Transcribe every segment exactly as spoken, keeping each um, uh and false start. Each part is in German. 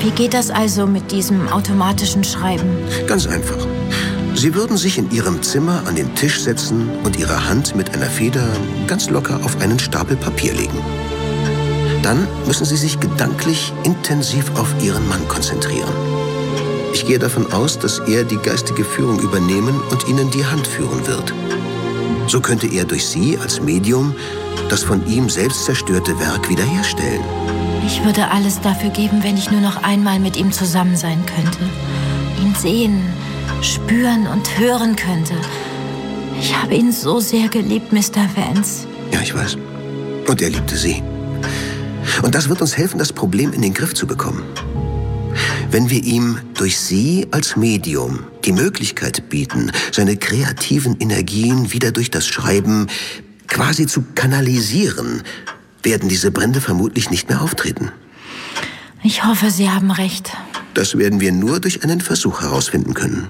Wie geht das also mit diesem automatischen Schreiben? Ganz einfach. Sie würden sich in Ihrem Zimmer an den Tisch setzen und Ihre Hand mit einer Feder ganz locker auf einen Stapel Papier legen. Dann müssen Sie sich gedanklich intensiv auf Ihren Mann konzentrieren. Ich gehe davon aus, dass er die geistige Führung übernehmen und Ihnen die Hand führen wird. So könnte er durch Sie als Medium das von ihm selbst zerstörte Werk wiederherstellen. Ich würde alles dafür geben, wenn ich nur noch einmal mit ihm zusammen sein könnte. Ihn sehen, spüren und hören könnte. Ich habe ihn so sehr geliebt, Mister Vance. Ja, ich weiß. Und er liebte Sie. Und das wird uns helfen, das Problem in den Griff zu bekommen. Wenn wir ihm durch Sie als Medium die Möglichkeit bieten, seine kreativen Energien wieder durch das Schreiben quasi zu kanalisieren, werden diese Brände vermutlich nicht mehr auftreten. Ich hoffe, Sie haben recht. Das werden wir nur durch einen Versuch herausfinden können.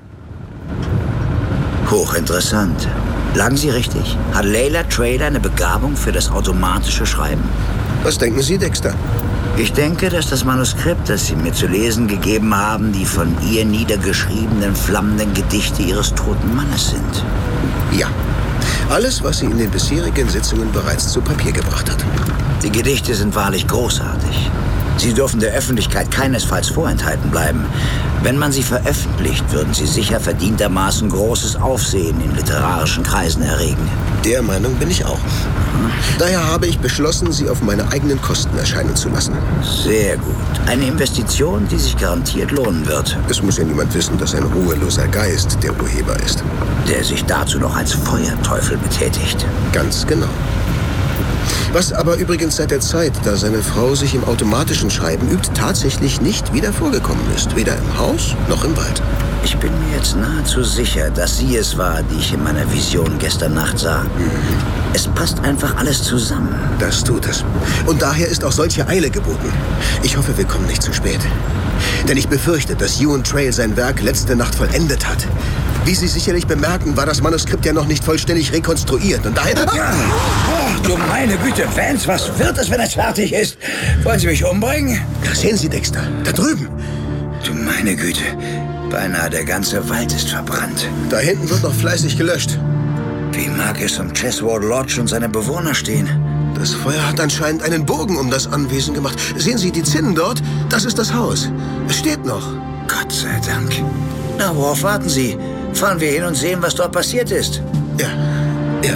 Hochinteressant. Lagen Sie richtig? Hat Layla Traylor eine Begabung für das automatische Schreiben? Was denken Sie, Dexter? Ich denke, dass das Manuskript, das Sie mir zu lesen gegeben haben, die von ihr niedergeschriebenen, flammenden Gedichte Ihres toten Mannes sind. Ja. Alles, was sie in den bisherigen Sitzungen bereits zu Papier gebracht hat. Die Gedichte sind wahrlich großartig. Sie dürfen der Öffentlichkeit keinesfalls vorenthalten bleiben. Wenn man sie veröffentlicht, würden sie sicher verdientermaßen großes Aufsehen in literarischen Kreisen erregen. Der Meinung bin ich auch. Daher habe ich beschlossen, sie auf meine eigenen Kosten erscheinen zu lassen. Sehr gut. Eine Investition, die sich garantiert lohnen wird. Es muss ja niemand wissen, dass ein ruheloser Geist der Urheber ist. Der sich dazu noch als Feuerteufel betätigt. Ganz genau. Was aber übrigens seit der Zeit, da seine Frau sich im automatischen Schreiben übt, tatsächlich nicht wieder vorgekommen ist. Weder im Haus noch im Wald. Ich bin mir jetzt nahezu sicher, dass sie es war, die ich in meiner Vision gestern Nacht sah. Mhm. Es passt einfach alles zusammen. Das tut es. Und daher ist auch solche Eile geboten. Ich hoffe, wir kommen nicht zu spät. Denn ich befürchte, dass Ewan Trail sein Werk letzte Nacht vollendet hat. Wie Sie sicherlich bemerken, war das Manuskript ja noch nicht vollständig rekonstruiert. Und daher... Ja. Oh, du meine Güte, Vance, was wird es, wenn es fertig ist? Wollen Sie mich umbringen? Da sehen Sie, Dexter. Da drüben. Du meine Güte. Beinahe der ganze Wald ist verbrannt. Da hinten wird noch fleißig gelöscht. Wie mag es um Cheswold Lodge und seine Bewohner stehen? Das Feuer hat anscheinend einen Bogen um das Anwesen gemacht. Sehen Sie die Zinnen dort? Das ist das Haus. Es steht noch. Gott sei Dank. Na, worauf warten Sie? Fahren wir hin und sehen, was dort passiert ist. Ja, ja.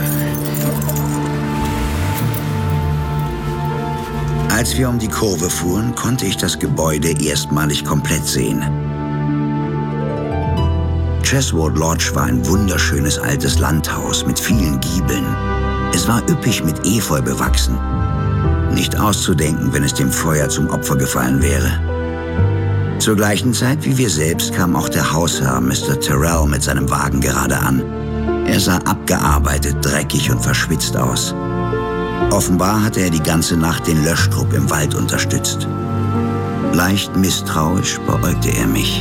Als wir um die Kurve fuhren, konnte ich das Gebäude erstmalig komplett sehen. Cheswold Lodge war ein wunderschönes altes Landhaus mit vielen Giebeln. Es war üppig mit Efeu bewachsen. Nicht auszudenken, wenn es dem Feuer zum Opfer gefallen wäre. Zur gleichen Zeit wie wir selbst kam auch der Hausherr, Mister Terrell, mit seinem Wagen gerade an. Er sah abgearbeitet, dreckig und verschwitzt aus. Offenbar hatte er die ganze Nacht den Löschtrupp im Wald unterstützt. Leicht misstrauisch beäugte er mich.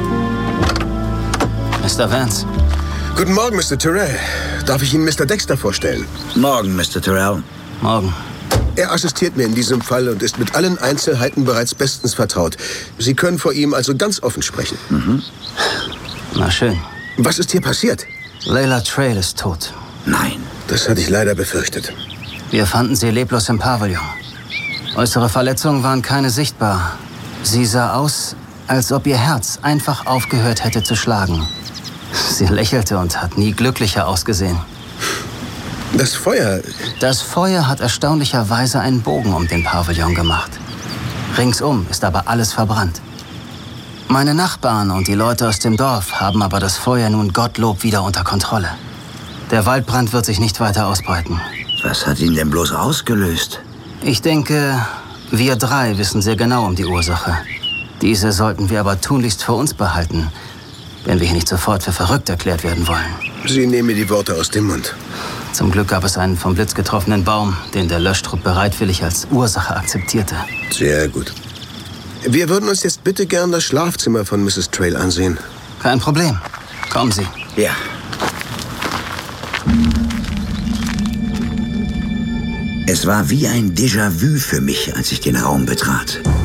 Mister Vance. Guten Morgen, Mister Terrell. Darf ich Ihnen Mister Dexter vorstellen? Morgen, Mister Terrell. Morgen. Er assistiert mir in diesem Fall und ist mit allen Einzelheiten bereits bestens vertraut. Sie können vor ihm also ganz offen sprechen. Mhm. Na schön. Was ist hier passiert? Layla Trail ist tot. Nein. Das hatte ich leider befürchtet. Wir fanden sie leblos im Pavillon. Äußere Verletzungen waren keine sichtbar. Sie sah aus, als ob ihr Herz einfach aufgehört hätte zu schlagen. Sie lächelte und hat nie glücklicher ausgesehen. Das Feuer... Das Feuer hat erstaunlicherweise einen Bogen um den Pavillon gemacht. Ringsum ist aber alles verbrannt. Meine Nachbarn und die Leute aus dem Dorf haben aber das Feuer nun Gottlob wieder unter Kontrolle. Der Waldbrand wird sich nicht weiter ausbreiten. Was hat ihn denn bloß ausgelöst? Ich denke, wir drei wissen sehr genau um die Ursache. Diese sollten wir aber tunlichst für uns behalten, wenn wir hier nicht sofort für verrückt erklärt werden wollen. Sie nehmen mir die Worte aus dem Mund. Zum Glück gab es einen vom Blitz getroffenen Baum, den der Löschtrupp bereitwillig als Ursache akzeptierte. Sehr gut. Wir würden uns jetzt bitte gern das Schlafzimmer von Misses Trail ansehen. Kein Problem. Kommen Sie. Ja. Es war wie ein Déjà-vu für mich, als ich den Raum betrat.